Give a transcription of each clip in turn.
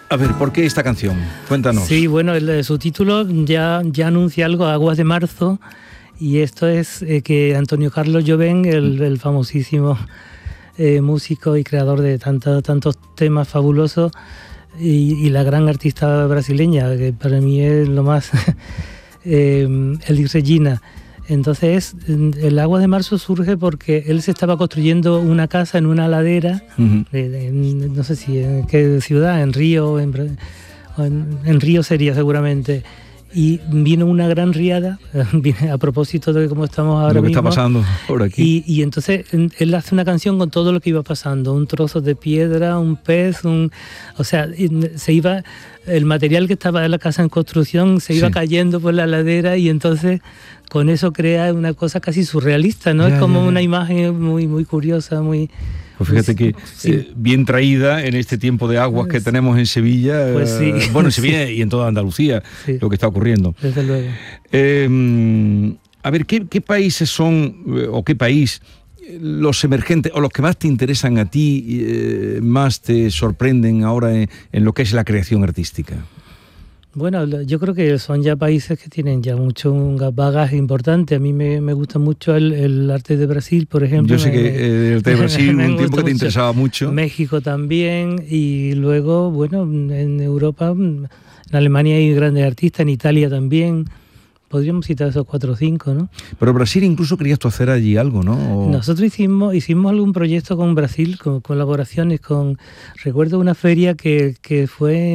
A ver, ¿por qué esta canción? Cuéntanos. Sí, bueno, su título ya anuncia algo, Aguas de Marzo, y esto es que Antonio Carlos Jobim, el famosísimo músico y creador de tantos temas fabulosos, y la gran artista brasileña, que para mí es lo más, Elis Regina. Entonces, el Agua de Marzo surge porque él se estaba construyendo una casa en una ladera, no sé si en qué ciudad, en Río, en Río sería seguramente, y vino una gran riada, a propósito de cómo estamos ahora lo que mismo. Está pasando por aquí. Y entonces él hace una canción con todo lo que iba pasando, un trozo de piedra, un pez, o sea, se iba, el material que estaba en la casa en construcción se iba cayendo por la ladera, y entonces con eso crea una cosa casi surrealista, ¿no? Es como una imagen muy, muy curiosa, muy... Pues fíjate que bien traída en este tiempo de aguas que tenemos en Sevilla, pues sí, bueno, en Sevilla y en toda Andalucía, lo que está ocurriendo. Desde luego. A ver, ¿qué países son, o qué país, los emergentes, o los que más te interesan a ti, más te sorprenden ahora en lo que es la creación artística? Bueno, yo creo que son ya países que tienen ya mucho un bagaje importante. A mí me gusta mucho el arte de Brasil, por ejemplo. Yo sé que el arte de Brasil un tiempo que te interesaba mucho. México también, y luego, bueno, en Europa, en Alemania hay grandes artistas, en Italia también. Podríamos citar esos 4 o 5, ¿no? Pero Brasil incluso querías tú hacer allí algo, ¿no? Nosotros hicimos algún proyecto con Brasil, con colaboraciones con... Recuerdo una feria que fue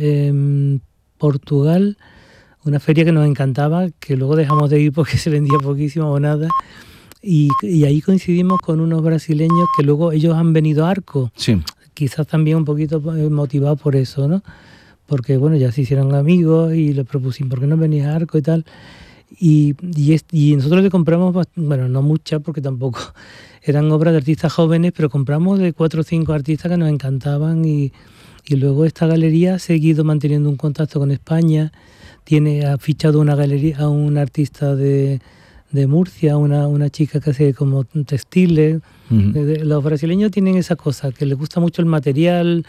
en Portugal, una feria que nos encantaba, que luego dejamos de ir porque se vendía poquísimo o nada, y ahí coincidimos con unos brasileños que luego ellos han venido a Arco, quizás también un poquito motivados por eso, ¿no? Porque bueno, ya se hicieron amigos y les propusimos, ¿por qué no venís a Arco y tal? Y nosotros le compramos, bueno, no muchas porque tampoco eran obras de artistas jóvenes, pero compramos de 4 o 5 artistas que nos encantaban, y luego esta galería ha seguido manteniendo un contacto con España, ha fichado una galería a un artista de Murcia, una chica que hace como textiles. Los brasileños tienen esa cosa, que les gusta mucho el material,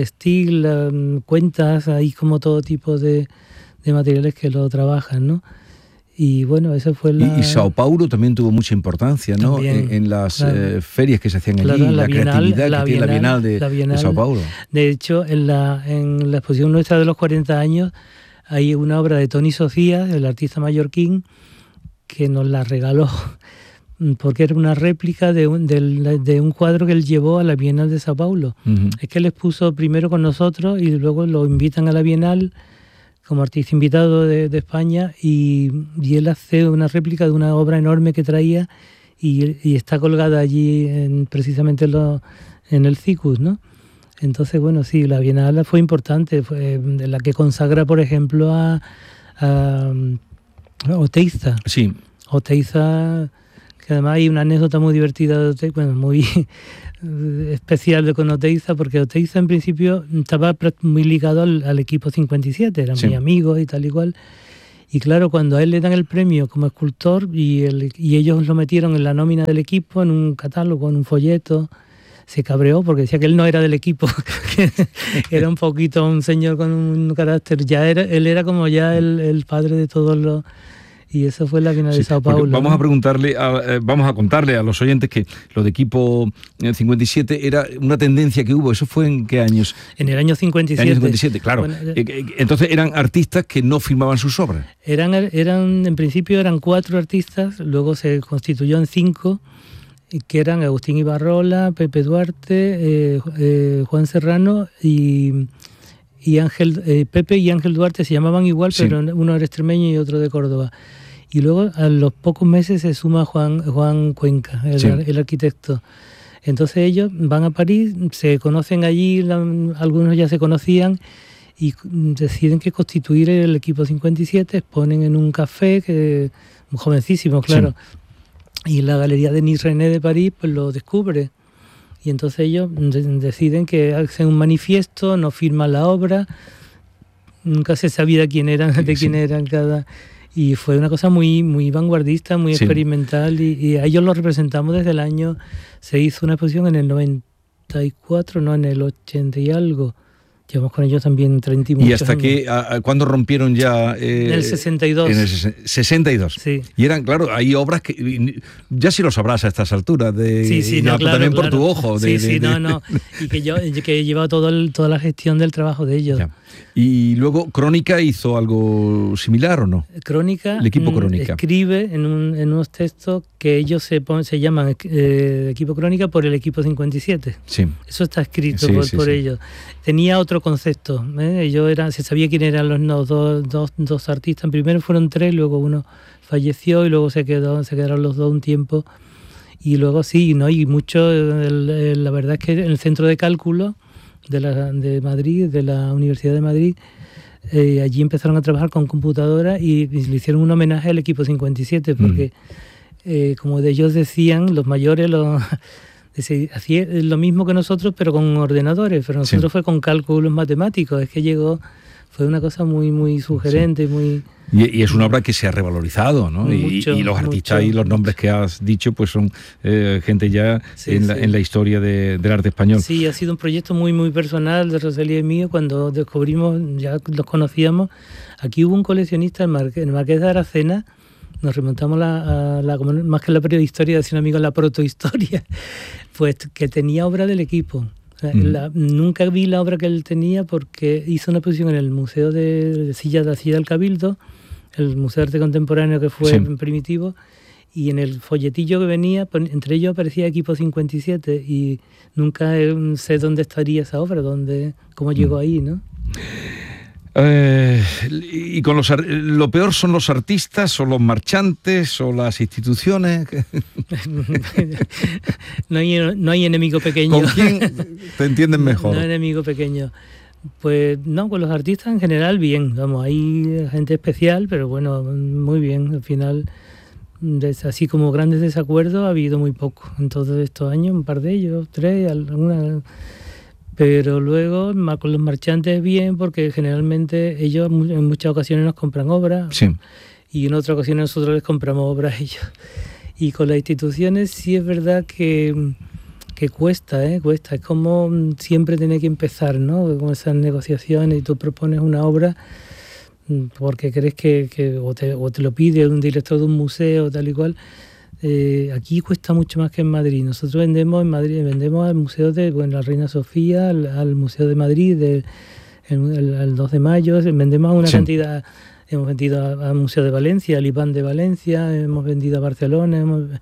textil, cuentas, hay como todo tipo de materiales que lo trabajan, ¿no? Y bueno, eso fue Y Sao Paulo también tuvo mucha importancia, ¿no? En las ferias que se hacían allí, la creatividad que tiene la Bienal de Sao Paulo. De hecho, en la exposición nuestra de los 40 años hay una obra de Toni Socías, el artista mallorquín, que nos la regaló, porque era una réplica de un cuadro que él llevó a la Bienal de Sao Paulo. Es que él expuso primero con nosotros y luego lo invitan a la Bienal como artista invitado de España, y él hace una réplica de una obra enorme que traía, y está colgada allí precisamente en el Cicus, ¿no? Entonces, bueno, sí, la Bienal fue importante, fue la que consagra, por ejemplo, a Oteiza. Sí. Oteiza, que además hay una anécdota muy divertida de Oteiza, bueno, muy especial con Oteiza, porque Oteiza en principio estaba muy ligado al equipo 57, eran muy amigos y tal y cual. Y claro, cuando a él le dan el premio como escultor y ellos lo metieron en la nómina del equipo, en un catálogo, en un folleto, se cabreó porque decía que él no era del equipo, que era un poquito un señor con un carácter, él era como ya el padre de todos los... Y eso fue la Bienal de Sao Paulo. Vamos a contarle a los oyentes que lo de equipo 57 era una tendencia que hubo. ¿Eso fue en qué años? En el año 57. En el año 57, claro. Bueno, entonces eran artistas que no firmaban sus obras. En principio eran 4 artistas, luego se constituyó en 5, que eran Agustín Ibarrola, Pepe Duarte, Juan Serrano y Pepe y Ángel Duarte se llamaban igual, pero uno era extremeño y otro de Córdoba. Y luego a los pocos meses se suma Juan Cuenca, el arquitecto. Entonces ellos van a París, se conocen allí, algunos ya se conocían, y deciden que constituir el equipo 57, ponen en un café, jovencísimos, claro, y la Galería Denis René de París pues lo descubre. Y entonces ellos deciden que hacen un manifiesto, no firman la obra, nunca se sabía de quién eran cada... Y fue una cosa muy, muy vanguardista, muy experimental, y a ellos los representamos desde el año... Se hizo una exposición en el 94, no, en el 80 y algo, Llevamos con ellos también 30 y muchos ¿Y hasta años. que, cuándo rompieron ya? En el 62. En el 62. Sí. Y eran, claro, hay obras que ya sí lo sabrás a estas alturas. Sí, no, claro, también claro. por tu ojo. No. Y que yo que he llevado toda la gestión del trabajo de ellos. Ya. Y luego, ¿Crónica hizo algo similar o no? Crónica, el equipo Crónica escribe en unos textos que ellos se llaman equipo Crónica por el equipo 57. Sí. Eso está escrito Sí, por sí. ellos. Tenía otro concepto. Se sabía quién eran los dos artistas. Primero fueron 3, luego uno falleció y luego se quedaron los 2 un tiempo. Y luego sí, ¿no? Y mucho, la verdad es que en el centro de cálculo de Madrid, de la Universidad de Madrid, allí empezaron a trabajar con computadoras y le hicieron un homenaje al equipo 57 porque, como de ellos decían, los mayores hacían lo mismo que nosotros pero con ordenadores, pero nosotros fue con cálculos matemáticos. Es que fue una cosa muy, muy sugerente, muy... Y es una obra que se ha revalorizado, ¿no? Mucho, y los artistas mucho. y los nombres que has dicho pues son gente ya en la historia del arte español. Sí, ha sido un proyecto muy, muy personal de Rosalía y mío. Cuando descubrimos, ya los conocíamos, aquí hubo un coleccionista, el Marqués de Aracena. Nos remontamos más que la prehistoria, decía un amigo, la protohistoria, pues que tenía obra del equipo. O sea, nunca vi la obra que él tenía porque hizo una exposición en el Museo de la Silla del Cabildo, el Museo de Arte Contemporáneo que fue primitivo, y en el folletillo que venía, entre ellos aparecía Equipo 57 y nunca sé dónde estaría esa obra, cómo llegó ahí, ¿no? Y con lo peor son los artistas o los marchantes o las instituciones. No hay enemigo pequeño. ¿Con quién te entienden mejor? No hay enemigo pequeño. Pues no, con los artistas en general bien, vamos, hay gente especial, pero bueno, muy bien. Al final, así como grandes desacuerdos ha habido muy poco en todos estos años, un par de ellos, 3, alguna. Pero luego con los marchantes bien, porque generalmente ellos en muchas ocasiones nos compran obras, y en otras ocasiones nosotros les compramos obras a ellos. Y con las instituciones sí es verdad que cuesta. Es como siempre tener que empezar, ¿no? Con esas negociaciones, y tú propones una obra porque crees que o te lo pide un director de un museo, tal y cual. Aquí cuesta mucho más que en Madrid. Nosotros vendemos en Madrid, vendemos al Museo de la Reina Sofía, al Museo de Madrid, al 2 de mayo, vendemos una cantidad. Hemos vendido al Museo de Valencia, al IBAN de Valencia, hemos vendido a Barcelona,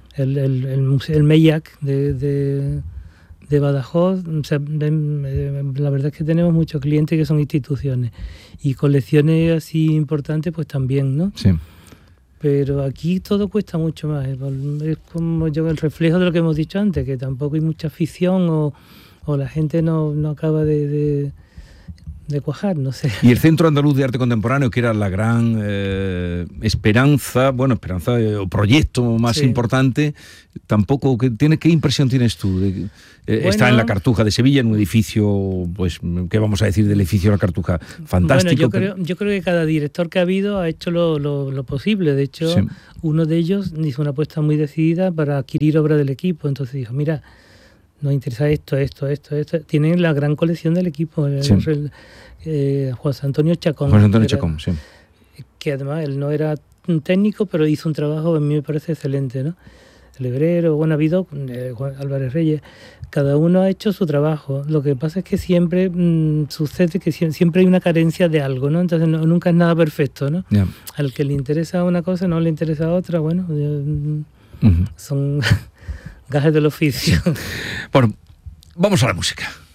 el MEIAC de Badajoz. O sea, la verdad es que tenemos muchos clientes que son instituciones, y colecciones así importantes pues también, ¿no? Sí. Pero aquí todo cuesta mucho más. Es como el reflejo de lo que hemos dicho antes, que tampoco hay mucha afición o la gente no acaba de cuajar, no sé. Y el Centro Andaluz de Arte Contemporáneo, que era la gran esperanza o proyecto más importante, tampoco. ¿Qué impresión tienes tú? Está en la Cartuja de Sevilla, en un edificio, pues, ¿qué vamos a decir del edificio de la Cartuja? Fantástico. Bueno, yo creo que cada director que ha habido ha hecho lo posible. De hecho, uno de ellos hizo una apuesta muy decidida para adquirir obra del equipo. Entonces dijo, mira, nos interesa esto. Tienen la gran colección del equipo. Juan Antonio Chacón. Que además él no era un técnico, pero hizo un trabajo, a mí me parece excelente, ¿no? El Hebrero, bueno, ha habido Juan Álvarez Reyes. Cada uno ha hecho su trabajo. Lo que pasa es que siempre sucede que siempre hay una carencia de algo, ¿no? Entonces nunca es nada perfecto, ¿no? Yeah. Al que le interesa una cosa no le interesa otra, bueno, son gajes del oficio. Bueno, vamos a la música.